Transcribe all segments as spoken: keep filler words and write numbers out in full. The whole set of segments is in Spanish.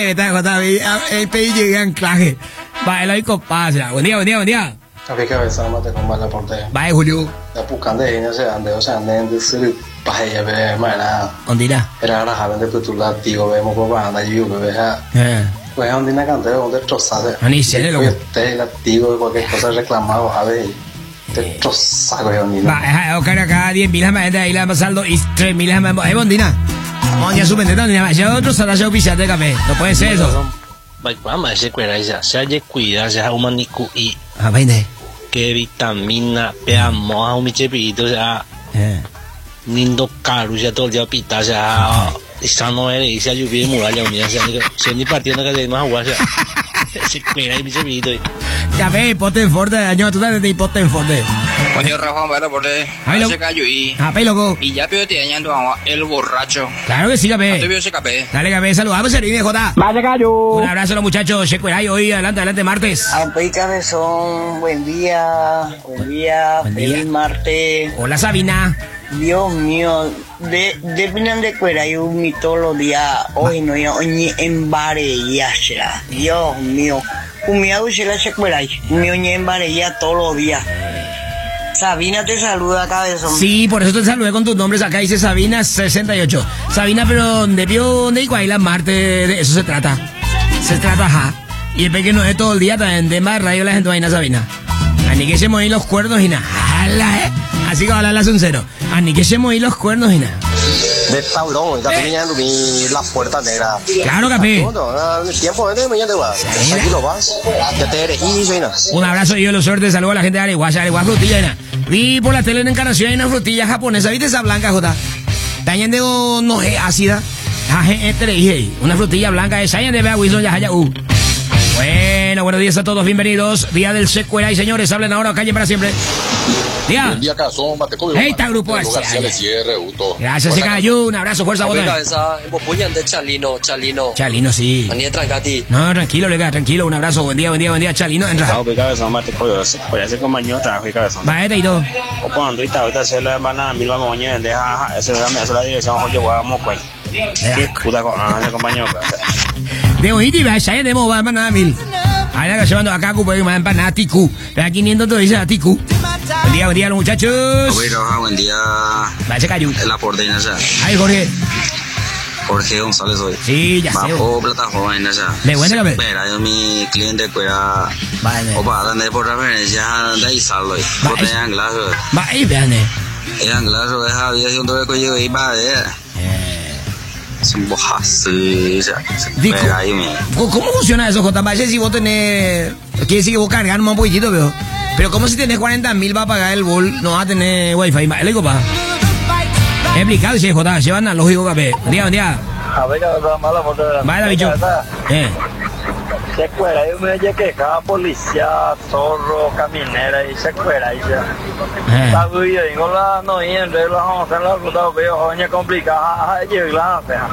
Está Jota, el pedí llegué a anclaje. Va, el hoy pasa. Buen día, buen día, buen día. Aquí cabeza no te compara por te. Va, Julio. La buscando de no sé dónde, o sea, de ser paella be mana. Ondina. Era la joven de Petula, tío, vemos por banda y yo be ha. Eh. Pues ondina canta donde trozada. Ani se lo. Te la tío cualquier cosa reclamado a ver. Te trozago ondina. Va, o cara acá diez mil jamás de ahí la saldo y tres mil jamás. Eh, ondina. Vamos ya suben de ondina, ya otro sala ya pisar de café. No puede ser eso. Vai qua ma se quella isa, se ha cuida, se ha umaniku i. Ah, vaine. Que vitamina pea moa un michepito ya. Eh. Nindo caro ya todo el día pita ya. Esa no era y se ha llovido muralla unida, se ni partiendo que de más agua ya. Se queda y michepito. Café, poten forte, año total de poten forte. Coño, Rafa, vale, por ahí. Se cayó y. Ah, pe loco. Y ya pero te añado el borracho. Claro que sí, café. No te veo ese café. Dale, café, saludamos a Rive J. Vaya cayó. Un abrazo a los muchachos. Checueray, hoy adelante, adelante, martes. Ampey Cabezón, buen día. Buen día. Buen día. Feliz martes. Hola, Sabina. Dios mío, de de pinan de cuera y un mito los días hoy no ya hoy en ya será. Dios mío, un mío se la se cuera y un mío en ya todos los días. Sabina te saluda, Cabezón. Sí, por eso te saludé con tus nombres. Acá dice Sabina sesenta y ocho. Sabina, pero ¿de vio dónde y la Marte? De eso se trata. Se trata, ja. Y el pequeño es todo el día también de más radio la gente vaina Sabina. Ani que se moví los cuernos y nada. Eh. Así que habla la cero. Ani que se moví los cuernos y nada. De tablón, ya tenía la puerta negra. Claro, Capé. Tiempo de mañana va. Aquí lo vas. Ya te eres y soy. Un abrazo y yo los suerte. Saludo a la gente de Areguaya, Areguá frutilla y nada. Vi por la tele en Encarnación hay una frutilla japonesa. ¿Viste esa blanca, Jota? Tañen de no es ácida. Una frutilla blanca esa. Tañen de vea Wilson ya haya u. Bueno, buenos días a todos, bienvenidos. Día del Secuela y señores, hablen ahora, calle para siempre. Día. Buen día, Cazón, Mateco. Hey, está grupo ese. Gracias, se cayó. Un abrazo, fuerza, botón. de Chalino, Chalino. Chalino, sí. No, tranquilo, lega, tranquilo. Un abrazo, buen día, buen día, buen día, Chalino. Entra. No, pues Cabezón, Mateco, voy a hacer compañero de trabajo y Cabezón. Va, este y todo. O cuando está, ahorita se le van a mil vamos mañana, deja, ese dame, esa la dirección, oye, vamos, pues. Qué puta, ah, compañero. De hoy te vas a ir de moda, empanada mil. Ahora que llevando acá, cupo de empanada ticu. Pero aquí quinientos todo dice a ticu. Buen día, buen día, los muchachos. Oye, Rafa, buen día. Va, se cayó. El aporte en esa. Ay, Jorge. Jorge González hoy. Sí, ya sé. Bajo plataforma en esa. Me cuenta que me. Espera, yo mi cliente cuida. Vale. Opa, dónde por referencia, de ahí salgo. Bote de anglazo. Va, ahí, vean. El anglazo es Javier, si un toque que yo iba a ver. Sin bojas, ¿Cómo funciona eso, J? Si vos tenés. Quiere decir que vos cargas un poquitito, pero. Pero, ¿cómo si tenés cuarenta mil va a pagar el bol? No vas a tener wifi. ¿Le digo, pa? Es explicado, si J. Llevan a lógico, capé. Buen día, buen día. A ver, mala foto de la. Vaya, bicho. Eh. Se cuera, yo me oye que cada policía, zorro, caminera y se cuera y ya. Está bien, digo la no y en realidad vamos a hacer la ruta, veo joven complicada, y la fea.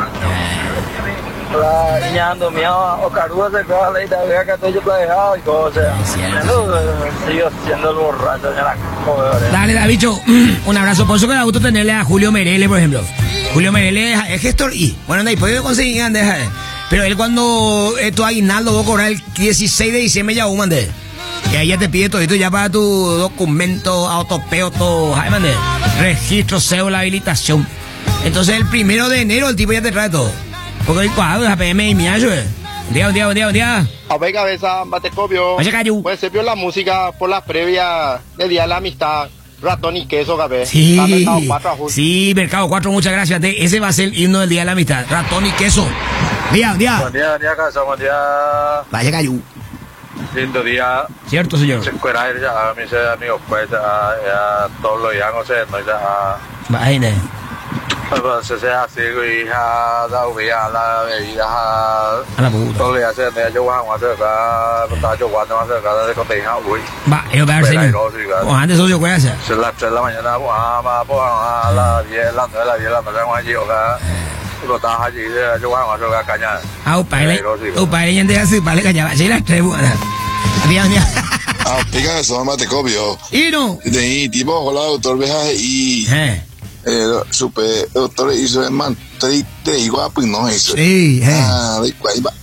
La ñando mío, o carúa se queda la idea, vea que estoy yo dejado y cosas. Sigo siendo el borracho de la joder. Dale, da bicho, un abrazo. Por eso que da gusto tenerle a Julio Merele, por ejemplo. Julio Merele es gestor y, bueno, no hay podido conseguir, deja de. Pero él cuando esto aguinaldo va a cobrar el dieciséis de diciembre ya, mande. Y ahí ya te pide todo esto ya para tu documento, autopeo, todo, ay, mande. Registro, cédula, habilitación. Entonces el primero de enero el tipo ya te trae todo. Porque el cuadro es A P M y mi ayo. Un día, un día, un día, un día. A ver, cabeza, Matecopio. Vaya cayó. Pues se vio la música por las previas del Día de la Amistad. Ratón y queso, café. Sí, mercado cuatro, sí, Mercado cuatro, muchas gracias. Ese va a ser el himno del Día de la Amistad. Ratón y queso. Día, día. Buen día, buen día, casa, buen día. Vaya cayó. Lindo día. Cierto, señor. Se encuentra ya a mis amigos, pues, a todos los días, no sé, no ya. Vaya. Entonces se hace y ha dado vida a la bebida a la puta. Todo le hace de yo Juan hace acá, está yo Juan hace acá de conteja hoy. Va, yo voy a ver señor. O antes socio cuál hace. Se las tres de la mañana, pues a pues a las diez, las nueve, las diez, las nueve allí acá. Lo estás allí de yo Juan hace acá caña. Ah, padre. Oh, padre, ya te hace para caña, sí las tres buenas. Adiós, adiós. Ah, pica eso, mate copio. Y no. De ahí tipo hola doctor Beja y eh Eh, supe, doctor hizo el man, te digo, pues no eso. Sí, eh. Ah, de ahí va.